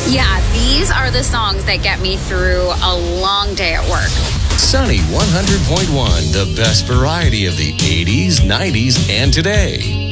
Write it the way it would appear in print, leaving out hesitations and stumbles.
Yeah, these are the songs that get me through a long day at work. Sunny 100.1, the best variety of the 80s, 90s, and today.